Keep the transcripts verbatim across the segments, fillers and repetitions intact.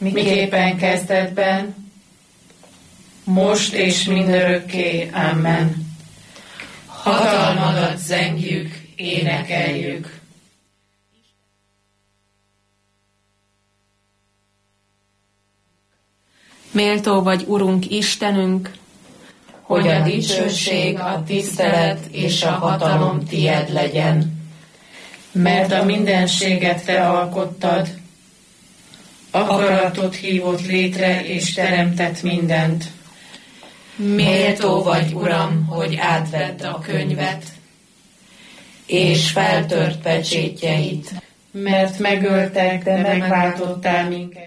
miképpen kezdetben, most és mindörökké. Amen. Hatalmadat zengjük, énekeljük. Méltó vagy, Urunk Istenünk, hogy a dicsőség, a tisztelet és a hatalom tied legyen. Mert a mindenséget te alkottad, akaratot hívott létre és teremtett mindent. Méltó vagy, Uram, hogy átvedd a könyvet, és feltört pecsétjeit, mert megöltek, de megváltottál minket.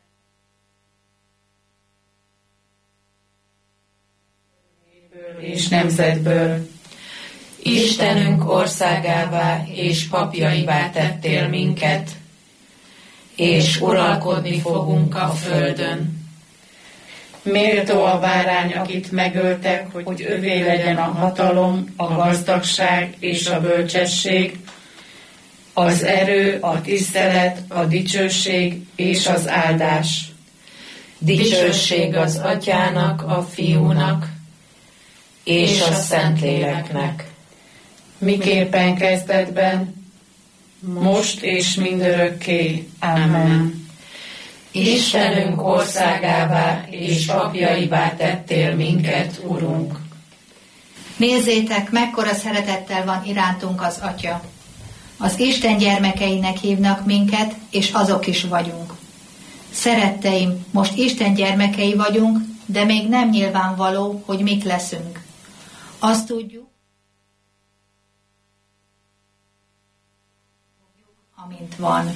És nemzetből. Istenünk országává és papjaivá tettél minket, és uralkodni fogunk a földön. Méltó a bárány, akit megöltek, hogy övé legyen a hatalom, a gazdagság és a bölcsesség, az erő, a tisztelet, a dicsőség és az áldás. Dicsőség az Atyának, a Fiúnak és a Szentléleknek. Miképpen kezdetben, most és mindörökké. Amen. Istenünk országává és papjaivá tettél minket, Urunk. Nézzétek, mekkora szeretettel van irántunk az Atya. Az Isten gyermekeinek hívnak minket, és azok is vagyunk. Szeretteim, most Isten gyermekei vagyunk, de még nem nyilvánvaló, hogy mik leszünk. Azt tudjuk, amint van.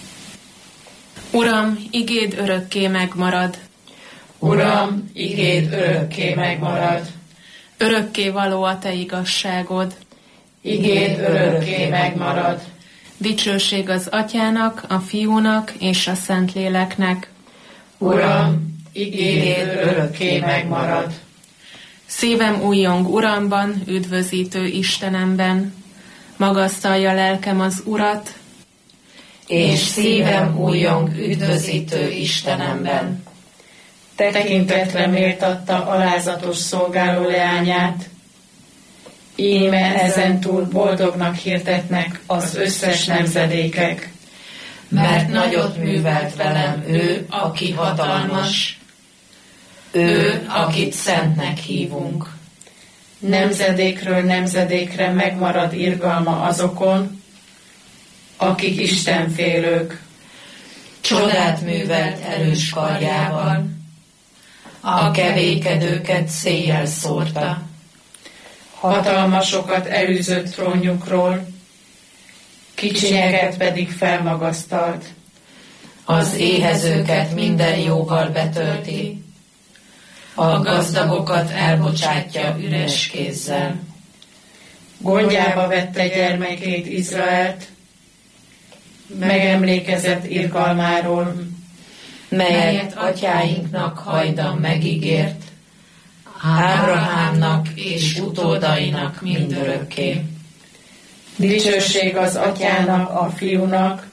Uram, igéd örökké megmarad. Uram, igéd örökké megmarad. Örökké való a te igazságod. Igéd örökké megmarad. Dicsőség az Atyának, a Fiúnak és a Szentléleknek. Uram, igéd örökké megmarad. Szívem újjong Uramban, üdvözítő Istenemben. Magasztalja lelkem az Urat, és szívem újjong üdvözítő Istenemben. Tekintetre méltatta alázatos szolgáló leányát, íme ezentúl boldognak hirdetnek az összes nemzedékek. Mert nagyot művelt velem ő, aki hatalmas, ő, akit szentnek hívunk. Nemzedékről nemzedékre megmarad irgalma azokon, akik istenfélők. Csodát művelt erős karjával, a kevékedőket széjjel szórta. Hatalmasokat elűzött trónjukról, kicsinyeket pedig felmagasztalt. Az éhezőket minden jóval betölti, a gazdagokat elbocsátja üres kézzel. Gondjába vette gyermekét Izraelt, megemlékezett irgalmáról, melyet atyáinknak hajdan megígért, Ábrahámnak és utódainak mindörökké. Dicsőség az Atyának, a Fiúnak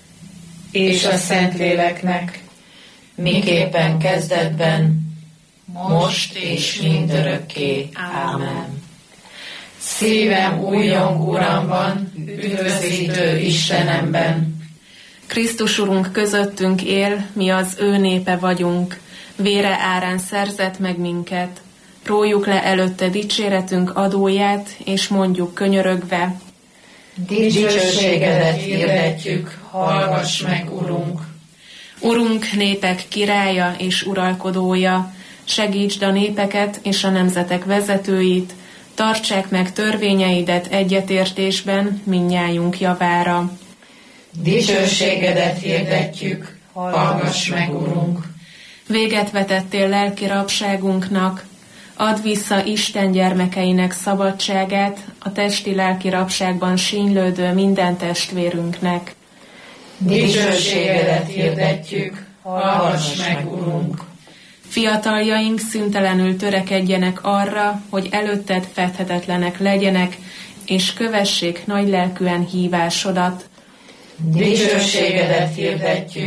és a Szentléleknek, miképpen kezdetben, most és mindörökké. Amen. Szívem újjong Uramban, üdvözítő Istenemben. Krisztus Urunk közöttünk él, mi az ő népe vagyunk. Vére árán szerzett meg minket. Rójuk le előtte dicséretünk adóját, és mondjuk könyörögve: Dicsőségedet hirdetjük, hallgass meg, Urunk! Urunk, népek királya és uralkodója, segítsd a népeket és a nemzetek vezetőit, tartsák meg törvényeidet egyetértésben mindnyájunk javára. Dicsőségedet hirdetjük, hallgass meg, Urunk! Véget vetettél lelki rabságunknak, add vissza Isten gyermekeinek szabadságát a testi-lelki rabságban sínylődő minden testvérünknek. Dicsőségedet hirdetjük, hallgass meg, Urunk! Fiataljaink szüntelenül törekedjenek arra, hogy előtted fedhetetlenek legyenek, és kövessék nagylelkűen hívásodat. Dicsőségedet hirdetjük,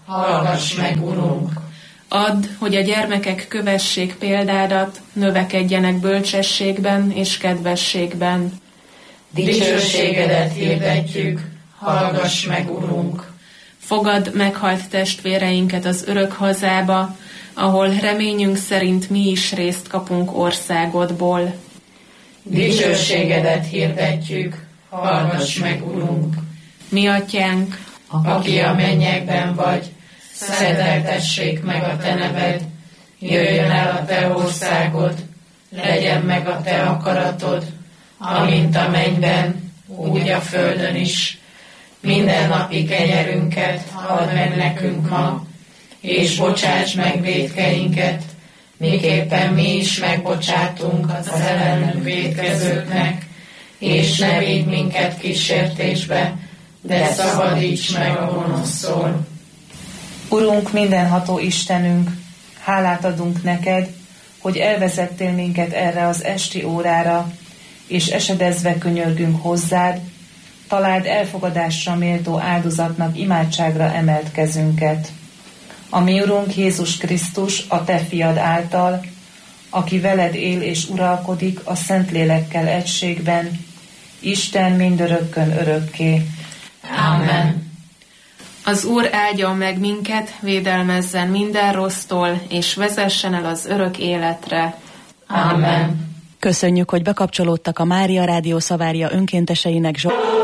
hallgass meg, Urunk! Add, hogy a gyermekek kövessék példádat, növekedjenek bölcsességben és kedvességben. Dicsőségedet hirdetjük, hallgass meg, Urunk! Fogad meghalt testvéreinket az örök hazába, ahol reményünk szerint mi is részt kapunk országodból. Dicsőségedet hirdetjük, hallgass meg, Urunk! Mi atyánk, aki a mennyekben vagy, szenteltessék meg a te neved, jöjjön el a te országod, legyen meg a te akaratod, amint a mennyben, úgy a földön is. Minden napi kenyerünket add meg nekünk ma, és bocsáss meg vétkeinket, miképpen mi is megbocsátunk az ellenünk vétkezőknek, és ne védj minket kísértésbe, de szabadíts meg a gonosztól. Urunk, mindenható Istenünk, hálát adunk neked, hogy elvezettél minket erre az esti órára, és esedezve könyörgünk hozzád, találd elfogadásra méltó áldozatnak imádságra emelt kezünket. A mi Urunk Jézus Krisztus, a te fiad által, aki veled él és uralkodik a Szentlélekkel egységben, Isten mindörökkön örökké. Amen. Az Úr áldjon meg minket, védelmezzen minden rossztól, és vezessen el az örök életre. Amen. Köszönjük, hogy bekapcsolódtak a Mária Rádió Szavária önkénteseinek. Zso-